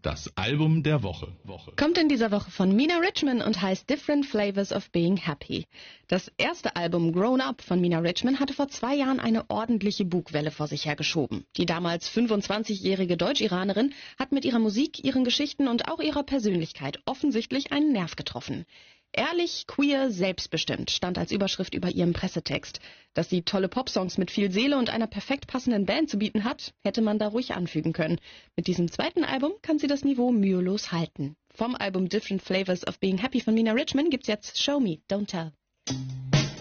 das Album der Woche. Kommt in dieser Woche von Mina Richman und heißt Different Flavors of Being Happy. Das erste Album Grown Up von Mina Richman hatte vor 2 Jahren eine ordentliche Bugwelle vor sich hergeschoben. Die damals 25-jährige Deutsch-Iranerin hat mit ihrer Musik, ihren Geschichten und auch ihrer Persönlichkeit offensichtlich einen Nerv getroffen. Ehrlich, queer, selbstbestimmt stand als Überschrift über ihrem Pressetext. Dass sie tolle Popsongs mit viel Seele und einer perfekt passenden Band zu bieten hat, hätte man da ruhig anfügen können. Mit diesem zweiten Album kann sie das Niveau mühelos halten. Vom Album Different Flavors of Being Happy von Mina Richman gibt's jetzt Show Me, Don't Tell.